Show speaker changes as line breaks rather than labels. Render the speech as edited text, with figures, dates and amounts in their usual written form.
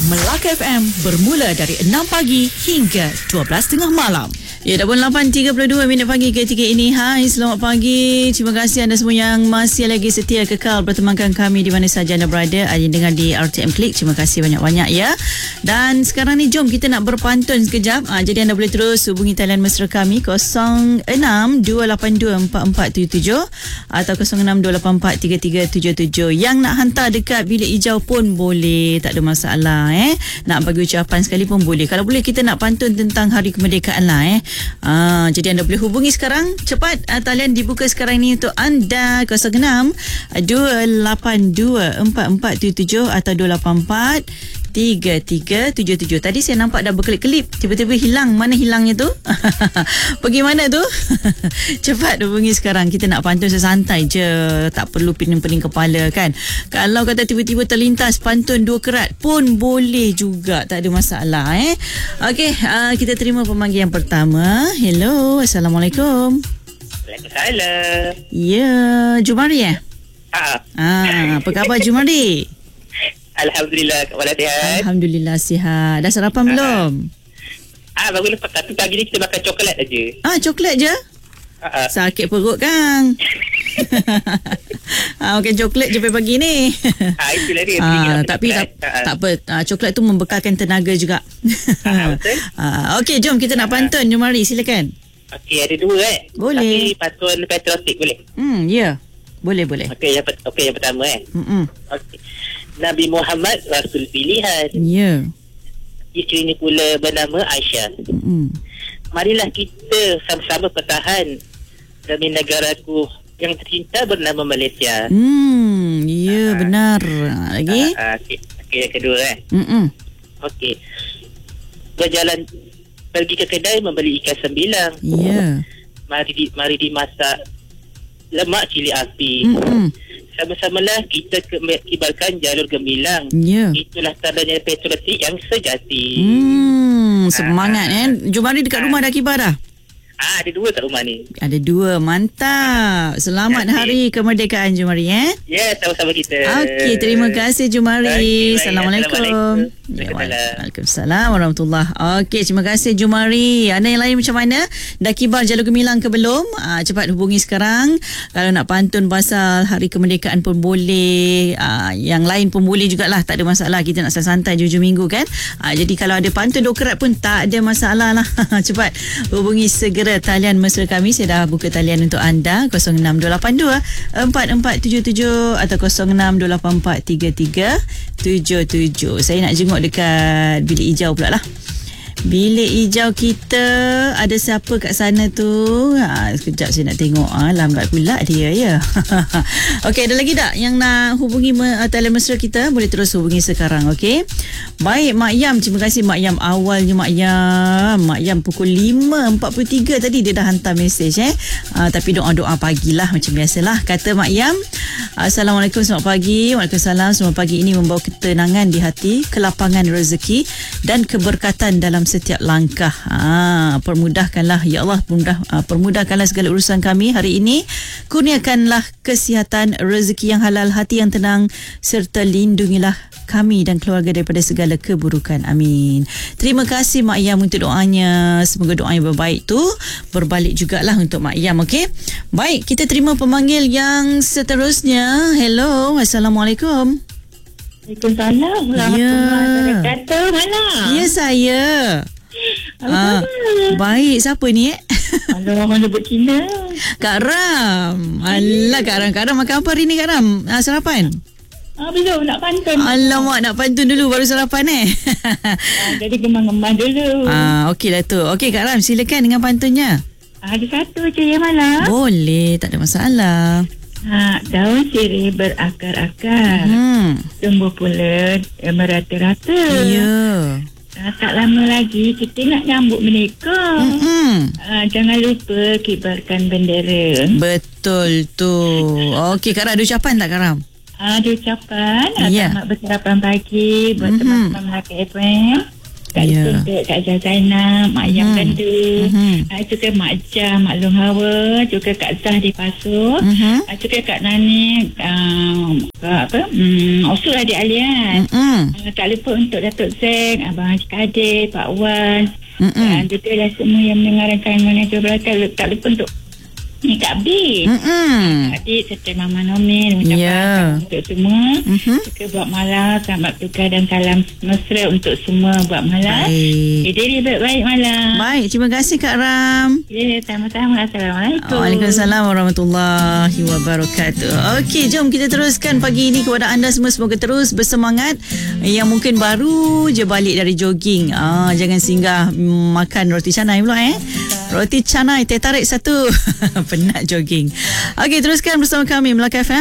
Melaka FM bermula dari 6 pagi hingga 12.30 malam. Ya, dah pun 8.32 minit pagi ketika ini. Hai, selamat pagi. Terima kasih anda semua yang masih lagi setia kekal bertemankan kami di mana saja anda berada. Ada yang dengar di RTM Klik. Terima kasih banyak-banyak ya. Dan sekarang ni jom kita nak berpantun sekejap. Jadi anda boleh terus hubungi talian mesra kami 06-282-4477 atau 06-284-3377. Yang nak hantar dekat bilik hijau pun boleh, tak ada masalah. Nak bagi ucapan sekali pun boleh. Kalau boleh kita nak pantun tentang Hari Kemerdekaan lah. Jadi anda boleh hubungi sekarang. Cepat, talian dibuka sekarang ni untuk anda 06-282-4477 atau 284-3377. Tadi saya nampak dah berkelip-kelip, tiba-tiba hilang. Mana hilangnya tu? Pergi mana tu? Cepat hubungi sekarang. Kita nak pantun sesantai je, tak perlu pening-pening kepala kan. Kalau kata tiba-tiba terlintas pantun 2 kerat pun boleh juga, tak ada masalah. Okey, kita terima pemanggil yang pertama. Hello, Assalamualaikum.
Waalaikumsalam.
Ya, Jumari apa khabar Jumari?
Alhamdulillah, kabar sihat.
Alhamdulillah sihat. Dah sarapan belum?
Baru lepas, tapi pagi ni kita makan coklat aja.
Coklat je? Sakit perut kan? Makan coklat je pagi ni.
Itulah dia.
Tapi tak apa. Coklat tu membekalkan tenaga juga.
Betul.
Okey, jom kita nak pantun. Jumari, silakan.
Okey, ada 2
Boleh.
Tapi pantun patriotik boleh?
Ya. Boleh.
Okey, yang pertama Okey. Nabi Muhammad Rasul pilihan.
Ya.
Isterinya pula bernama Aisyah. Marilah kita sama-sama pertahan demi negaraku yang tercinta bernama Malaysia.
Ya, benar. Lagi?
Okey, yang kedua Okey. Berjalan pergi ke kedai membeli ikan sembilang.
Ya.
Mari dimasak lemak cili api. Sama-samalah kita kibarkan jalur gemilang.
Ya.
Itulah tandanya patriotik yang sejati.
Semangat Jumari dekat rumah dah kibar dah?
Ada 2 kat rumah ni.
Ada 2, mantap. Selamat Hari Kemerdekaan Jumari.
Ya, sama-sama kita.
Okey, terima kasih Jumari. Assalamualaikum.
Waalaikumsalam
warahmatullahi. Okey, terima kasih Jumari. Anda yang lain macam mana? Dah kibar jalur gemilang ke belum? Cepat hubungi sekarang. Kalau nak pantun pasal Hari Kemerdekaan pun boleh. Yang lain pun boleh jugalah, tak ada masalah. Kita nak santai je hujung minggu kan. Jadi kalau ada pantun 2 kerat pun tak ada masalah lah. Cepat hubungi segera talian mesra kami. Saya dah buka talian untuk anda 06-282-4477 atau 06-284-3377. Saya nak jenguk dekat bilik hijau pula lah. Bilik hijau kita ada siapa kat sana tu? Sekejap saya nak tengok. Lambat pula dia ya. Okey, ada lagi tak yang nak hubungi talian mesra kita? Boleh terus hubungi sekarang. Okey. Baik, Mak Yam. Terima kasih Mak Yam. Awalnya Mak Yam pukul 5.43 tadi dia dah hantar mesej tapi doa-doa pagilah macam biasalah. Kata Mak Yam, Assalamualaikum, selamat pagi. Waalaikumsalam. Selamat pagi ini membawa ketenangan di hati, kelapangan rezeki dan keberkatan dalam setiap langkah. Permudahkanlah ya Allah, permudahkanlah segala urusan kami hari ini. Kurniakanlah kesihatan, rezeki yang halal, hati yang tenang, serta lindungilah kami dan keluarga daripada segala keburukan. Amin. Terima kasih Mak Yam untuk doanya. Semoga doa yang berbaik tu berbalik jugalah untuk Mak Yam. Okey. Baik, kita terima pemanggil yang seterusnya. Hello, Assalamualaikum.
Waalaikumsalam warahmatullahi wabarakatuh. Mana?
Ya, saya. Baik, siapa ni
Alah, orang sebut Cina.
Kak Ram. Alah, Kak Ram makan apa hari ni Kak Ram? Sarapan?
Belum, nak pantun.
Alamak, nak pantun dulu baru sarapan
Jadi gemang-gemang dulu.
Okeylah tu. Okey Kak Ram, silakan dengan pantunnya.
Ada satu je yang mana?
Boleh, tak ada masalah.
Daun sirih berakar-akar, tumbuh pula merata-rata.
Ya.
Tak lama lagi kita nak nyambut menikah. Jangan lupa kibarkan bendera.
Betul tu. Okey, Kak Ram, ada ucapan tak Kak Ram?
Ada ucapan.
Ya.
Selamat bersarapan pagi buat teman-teman Melaka FM. Tak lupa untuk Kak Zainab, Mak Yang Ganda, juga Mak Jah, Mak Long Hawa, juga Kak Zah di Pasur, juga Kak Nani, Usul Adik Alian. Tak lupa untuk Datuk Zek, Abang Haji Kadir, Pak Wan, dan juga lah semua yang mendengarkan Manager Belakang. Tak lupa untuk ni Kak Bid, Adik serta Mama Nomin, ucapan untuk semua. Juga buat malam, selamat tukar dan salam mesra untuk semua buat malam. Jadi baik malam.
Baik, terima kasih Kak Ram.
Ya, sama-sama. Assalamualaikum.
Waalaikumsalam warahmatullahi wabarakatuh. Okey, jom kita teruskan pagi ini kepada anda semua. Semoga terus bersemangat. Yang mungkin baru je balik dari jogging, jangan singgah makan roti canai pula Roti canai teh tarik satu. Penat jogging. Okey, teruskan bersama kami Melaka FM.